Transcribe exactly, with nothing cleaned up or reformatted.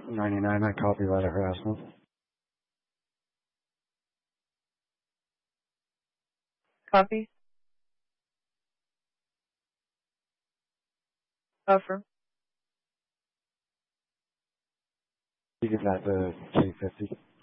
ninety-nine, that copyright harassment. Copy. Affirm. You give that to K fifty.